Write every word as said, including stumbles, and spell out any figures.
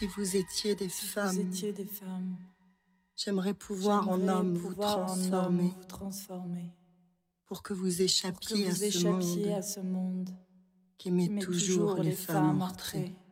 Si vous étiez des Si femmes, vous étiez des femmes, j'aimerais pouvoir en j'aimerais homme vous pouvoir en homme transformer vous transformer pour que vous pour que échappiez à vous ce échappiez monde à ce monde qui qui met met toujours toujours les les femmes femmes en en retrait. retrait.